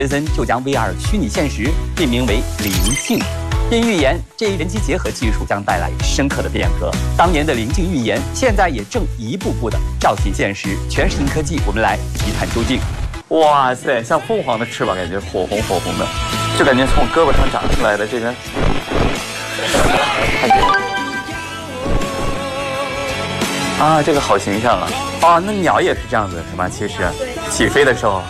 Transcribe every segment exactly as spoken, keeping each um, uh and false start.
杰森就将 V R 虚拟现实命名为灵境，并预言这一人机结合技术将带来深刻的变革。当年的灵境预言，现在也正一步步的照进现实。全视听科技，我们来一探究竟。哇塞，像凤凰的翅膀，感觉火红火红的，就感觉从胳膊上长出来的这个。啊，这个好形象啊！哦，那鸟也是这样子是吗？其实起飞的时候。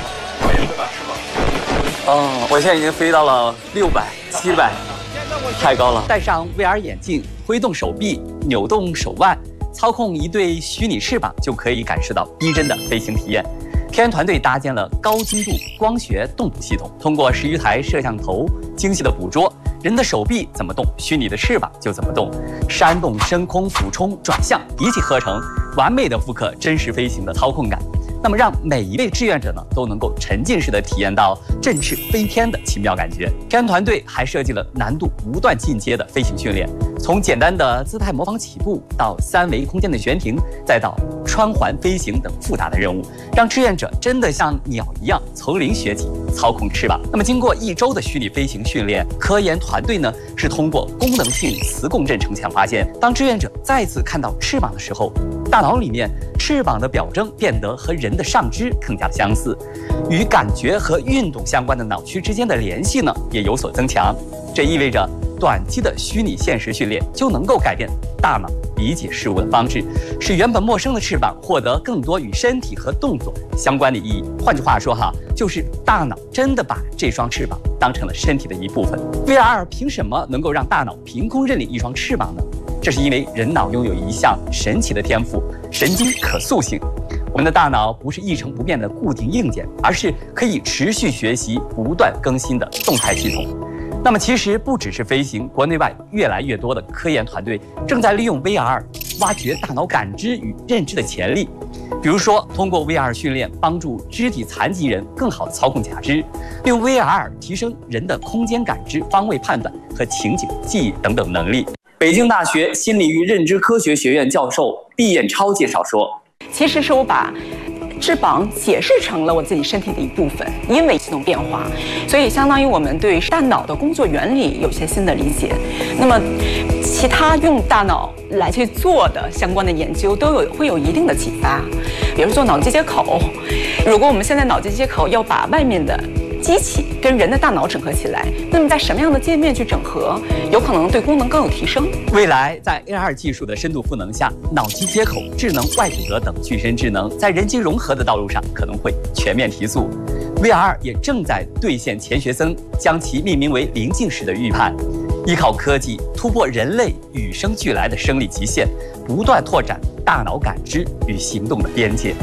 哦，我现在已经飞到了六百、七百，太高了。戴上 V R 眼镜，挥动手臂，扭动手腕，操控一对虚拟翅膀，就可以感受到逼真的飞行体验。科研团队搭建了高精度光学动捕系统，通过十余台摄像头精细的捕捉，人的手臂怎么动，虚拟的翅膀就怎么动，扇动、升空、俯冲、转向，一气呵成，完美的复刻真实飞行的操控感。那么让每一位志愿者呢都能够沉浸式的体验到振翅飞天的奇妙感觉。科研团队还设计了难度不断进阶的飞行训练，从简单的姿态模仿起步，到三维空间的悬停，再到穿环飞行等复杂的任务，让志愿者真的像鸟一样从零学起操控翅膀。那么经过一周的虚拟飞行训练，科研团队呢是通过功能性磁共振成像发现，当志愿者再次看到翅膀的时候，大脑里面翅膀的表征变得和人的上肢更加相似，与感觉和运动相关的脑区之间的联系呢也有所增强。这意味着短期的虚拟现实训练就能够改变大脑理解事物的方式，使原本陌生的翅膀获得更多与身体和动作相关的意义。换句话说哈，就是大脑真的把这双翅膀当成了身体的一部分。V R 凭什么能够让大脑凭空认领一双翅膀呢？这是因为人脑拥有一项神奇的天赋——神经可塑性。我们的大脑不是一成不变的固定硬件，而是可以持续学习、不断更新的动态系统。那么，其实不只是飞行，国内外越来越多的科研团队正在利用 V R 挖掘大脑感知与认知的潜力。比如说，通过 V R 训练，帮助肢体残疾人更好地操控假肢；利用 V R 提升人的空间感知、方位判断和情景记忆等等能力。北京大学心理与认知科学学院教授毕彦超介绍说， 其实是我把翅膀解释成了我自己身体的一部分，因为系统变化，所以相当于我们对大脑的工作原理有些新的理解。那么，其他用大脑来去做的相关的研究都有会有一定的启发。比如说脑机接口，如果我们现在脑机接口要把外面的机器跟人的大脑整合起来，那么在什么样的界面去整合，有可能对功能更有提升。 未来在 A R 技术的深度赋能下，脑机接口、智能外骨骼等具身智能在人机融合的道路上可能会全面提速。V R 也正在兑现钱学森将其命名为灵境时的预判，依靠科技突破人类与生俱来的生理极限，不断拓展大脑感知与行动的边界。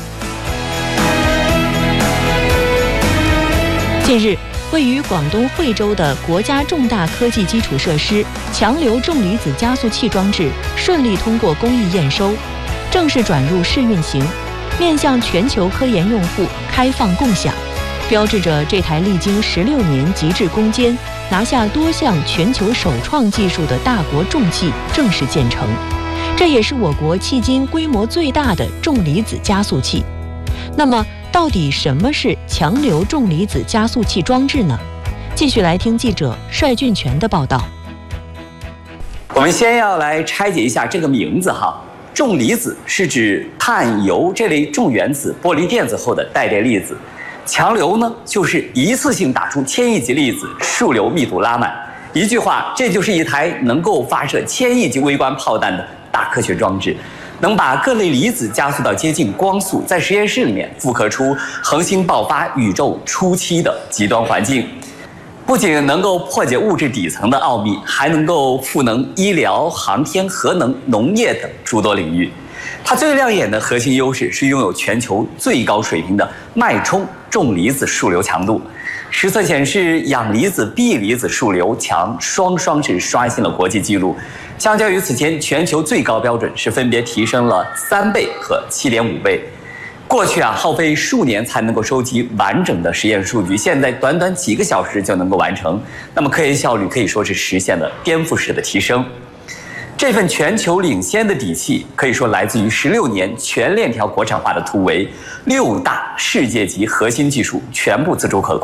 近日，位于广东惠州的国家重大科技基础设施强流重离子加速器装置顺利通过工艺验收，正式转入试运行，面向全球科研用户开放共享，标志着这台历经十六年极致攻坚，拿下多项全球首创技术的大国重器正式建成。这也是我国迄今规模最大的重离子加速器。那么，到底什么是强流重离子加速器装置呢？继续来听记者帅俊全的报道。 我们先要来拆解一下这个名字哈。重离子是指碳、铀这类重原子剥离电子后的带电粒子，强流呢就是一次性打出千亿级粒子，数流密度拉满。一句话，这就是一台能够发射千亿级微观炮弹的大科学装置。能把各类离子加速到接近光速，在实验室里面复刻出恒星爆发宇宙初期的极端环境。不仅能够破解物质底层的奥秘，还能够赋能医疗、航天、核能、农业等诸多领域。它最亮眼的核心优势是拥有全球最高水平的脉冲重离子数流强度。实测显示，氧离子、铋离子数流强双双是刷新了国际纪录。相较于此前全球最高标准是分别提升了三倍和七点五倍。过去啊，耗费数年才能够收集完整的实验数据，现在短短几个小时就能够完成。那么科研效率可以说是实现了颠覆式的提升。 这份全球领先的底气，可以说来自于十六年全链条国产化的突围，六大世界级核心技术全部自主可控。